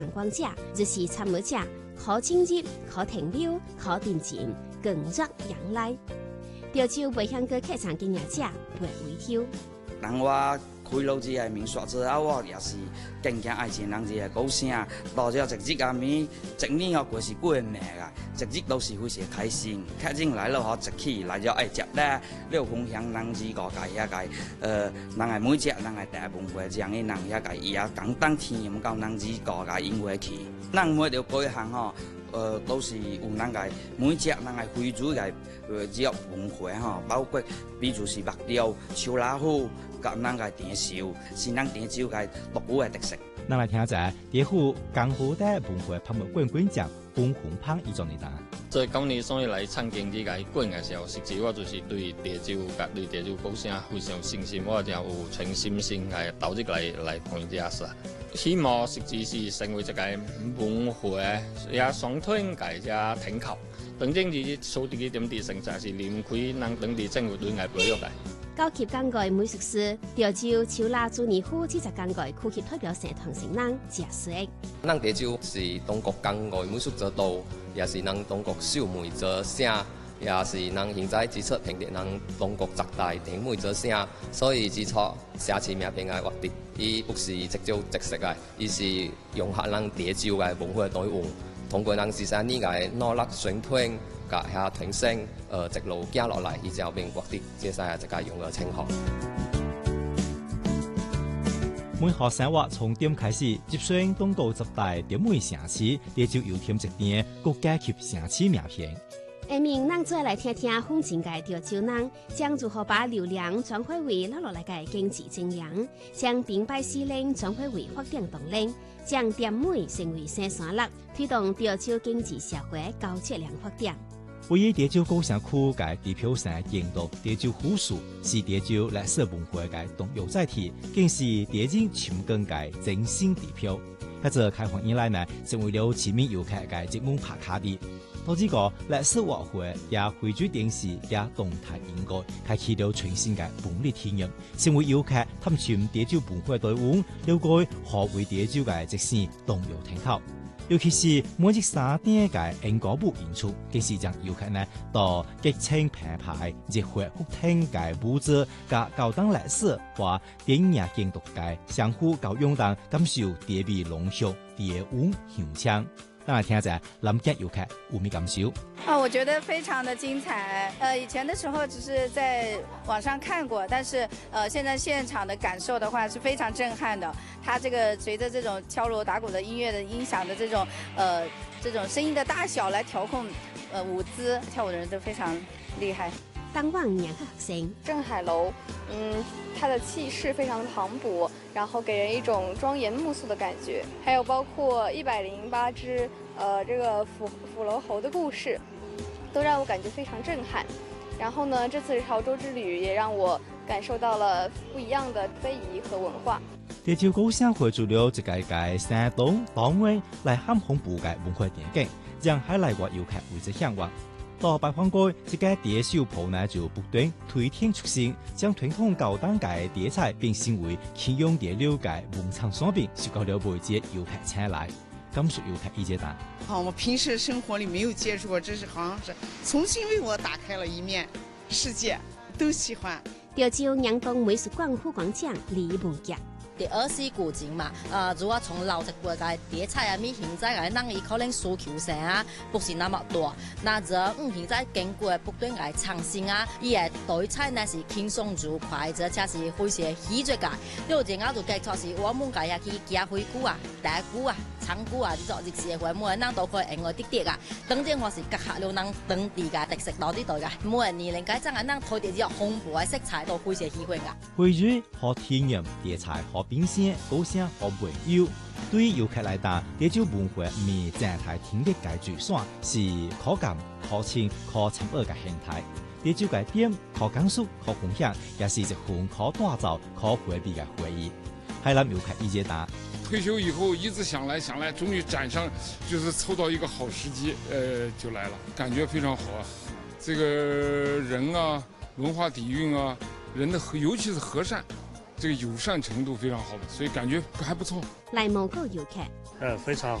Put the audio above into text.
光者就是参谋者，可进入、可停留、可定前，更作仰赖。潮州未向过客场经营者袂微挑。 人我开路子的民宿之后，我也是更加爱情人子的高声，到这直接啊咪整年个过是过命啊，直接都是非常开心。客人来了后，一起来就爱接咧，了分享人子个家遐个人个每只人个大文化，这样的人遐个伊也讲当天唔到人子个家因为去，咱每条过行吼。都是有人个每只人个非洲个只要文化吼，包括比如是木雕、手拉虎、甲咱个电绣，是咱潮州个独有个特色。 咱来听一下地府江湖的文化拍卖冠军奖龚洪胖伊种的答案。 做今年所以来参经济个冠的时候，实际我就是对潮州甲对潮州高声非常有信心，我真有全心心来投入来看这事。希望实际是成为一个文化也双腿个只挺口，等正是所伫个点地成才是离不开咱当地政府对外培育个。 高级港外美术师潮州手拉朱尼夫70港外区级代表社团成员谢水。 咱潮州是中国港外美术之都，也是咱中国秀美之省，也是咱现在支出评定咱中国十大甜美之省，所以支出写起名片个活动，伊不是直接特色个，伊是融合咱潮州个文化内容，通过咱13年个努力宣传。甲遐传承，一路行落来，伊才变获得这些一个荣誉称号。 每学生活从点开始，接选中国10大点美城市，潮州又添一点国家级城市名片。 下面，咱再来听听风景界潮州人将如何把流量转化为落来的经济增量，将平白司令转化为发展动力，将点美成为生产力，推动潮州经济社会高质量发展。 位于潮州高城区嘅地票上建筑潮州府署，是潮州历史文化嘅重要载体，更是潮人深耕嘅真心地票。喺這開放以來呢，成為了市民遊客嘅熱門打卡地。到這個歷史活會也匯聚電視也動態應該開啟了全新嘅本地體驗，成為遊客探尋潮州文化隊伍，了解何為潮州嘅即時動搖聽頭。尤其是每日3點嘅英歌舞演出，更是讓遊客呢到激情澎湃、熱血沸騰嘅舞者及高檔歷史或電影建築嘅相互交融當，感受地味濃縮、地溫香香。當來聽一下南極遊客有咩感受？ 我覺得非常的精彩。以前的時候只是在網上看過，但是現在現場的感受的話是非常震撼的。它這個隨着這種敲鑼打鼓的音樂的音響的這種聲音的大小來調控舞姿，跳舞的人都非常厲害。 當旺年學生鎮海樓，它的氣勢非常的磅礴，然後給人一種莊嚴穆肅的感覺。還有包括108隻這個斧樓猴的故事，都讓我感覺非常震撼。然後呢，這次潮州之旅也讓我感受到了不一樣的非遺和文化。 潮州高聲匯聚了一個山東黨委來喊紅布嘅文化電景，讓海內外遊客為之向往。到拜訪過這個蝶秀鋪呢，就不斷推天出新，將傳統高檔嘅碟菜變成為輕用碟料嘅文創產品，受到了外界遊客青睞。感受遊客意見大。 我平時生活裡沒有接觸過，這是好像是重新為我打開了一面世界，都喜歡。 潮州陽東美術館副館長李文傑。 第24古景嘛，如果從老一輩嘅碟菜啊，咪現在嘅人伊可能需求性啊，不是那麼多。那這現在經過不斷嘅創新啊，伊嘅對菜呢是輕鬆愉快，這才是非常喜悅嘅。有陣啊就計錯是我們家去夾灰菇啊、大菇啊、長菇啊，呢種日式嘅話，每人都可以額外啲啲嘅。當然我是結合了咱當地嘅特色到呢度嘅，每年齡階層嘅人睇啲只豐富嘅色彩都非常喜歡嘅。 匯聚可體驗碟菜可冰鮮、高聲可袂憂。對於遊客來講，潮州文化唔係淨係聽的嘅聚散，是可感、可親、可參與嘅形態。潮州嘅點可講述、可分享，也是一份可打造、可回味嘅回憶。海南遊客意見大。 退休以後一直想來，終於趕上，就是湊到一個好時機，就來了，感覺非常好啊。這個人啊，文化底蘊啊，人的尤其是和善。 这个友善程度非常好的，所以感觉还不错。 来蒙古游客， 非常